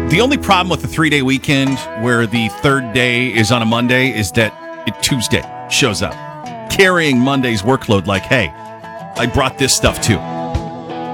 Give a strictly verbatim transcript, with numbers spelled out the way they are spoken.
The only problem with the three-day weekend where the third day is on a Monday is that it Tuesday shows up, carrying Monday's workload like, hey, I brought this stuff too.